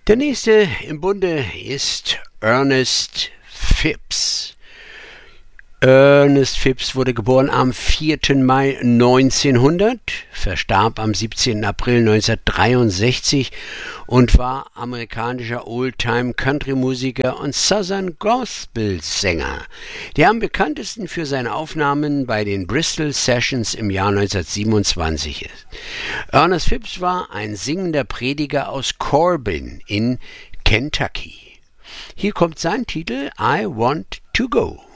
Der nächste im Bunde ist Ernest Phipps. Ernest Phipps wurde geboren am 4. Mai 1900, verstarb am 17. April 1963 und war amerikanischer Oldtime-Country-Musiker und Southern-Gospel-Sänger, der am bekanntesten für seine Aufnahmen bei den Bristol Sessions im Jahr 1927 ist. Ernest Phipps war ein singender Prediger aus Corbin in Kentucky. Hier kommt sein Titel I Want to Go.